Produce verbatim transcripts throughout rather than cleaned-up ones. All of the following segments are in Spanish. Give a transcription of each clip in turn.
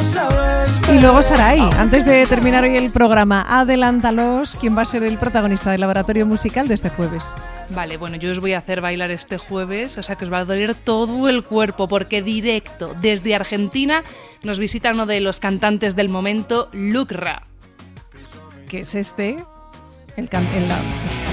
Y luego Sarai, antes de terminar hoy el programa, adelántalos, ¿quién va a ser el protagonista del laboratorio musical de este jueves? Vale, bueno, yo os voy a hacer bailar este jueves, o sea que os va a doler todo el cuerpo, porque directo desde Argentina nos visita uno de los cantantes del momento, Lucra. ¿Qué es este? El can- el, la-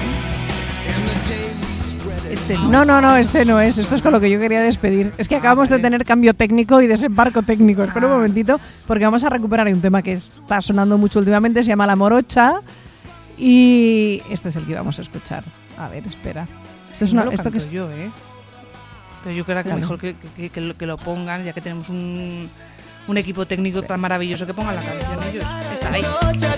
Este No, no, no, este no es. Esto es con lo que yo quería despedir. Es que acabamos de tener cambio técnico y desembarco técnico. Espera un momentito, porque vamos a recuperar un tema que está sonando mucho últimamente. Se llama La Morocha. Y este es el que vamos a escuchar. A ver, espera. Esto es no una, lo esto canto que es, yo, ¿eh? Pero yo creo que Claro. mejor que, que, que lo, que lo pongan, ya que tenemos un, un equipo técnico tan maravilloso, que pongan la canción ellos. Está ahí.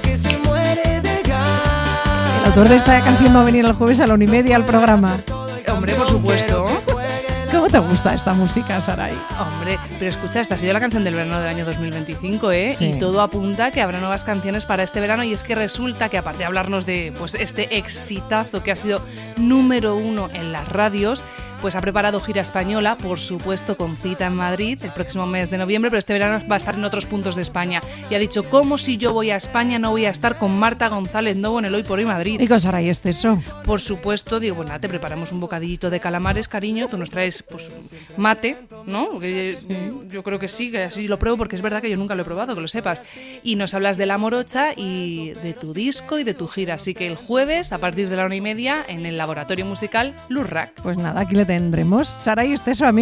el autor de esta canción va a venir el jueves a la una y media al programa. Hombre, por supuesto. ¿Cómo te gusta esta música, Sarai? Hombre, pero escucha, esta ha sido la canción del verano del año dos mil veinticinco, ¿eh? Sí. Y todo apunta que habrá nuevas canciones para este verano, y es que resulta que, aparte de hablarnos de pues este exitazo que ha sido número uno en las radios, pues ha preparado gira española, por supuesto con cita en Madrid el próximo mes de noviembre, pero este verano va a estar en otros puntos de España. Y ha dicho, ¿cómo si yo voy a España no voy a estar con Marta González Novo en el Hoy por Hoy Madrid? Y con Sarai Esteso. Por supuesto, digo, bueno, te preparamos un bocadillito de calamares, cariño, tú nos traes pues mate, ¿no? Porque yo creo que sí, que así lo pruebo, porque es verdad que yo nunca lo he probado, que lo sepas. Y nos hablas de La Morocha y de tu disco y de tu gira, así que el jueves, a partir de la una y media, en el laboratorio musical Lurrac. Pues nada, aquí le tendremos. Sarai Esteso, a mí.